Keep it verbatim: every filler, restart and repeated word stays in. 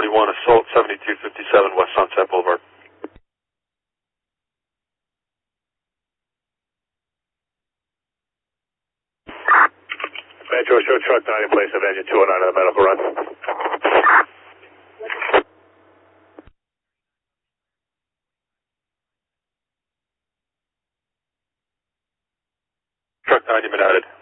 thirty-one, Assault seventy-two fifty-seven, West Sunset Boulevard. Metro, show truck nine in place of engine two oh nine on the medical run. Truck nine, you've been added.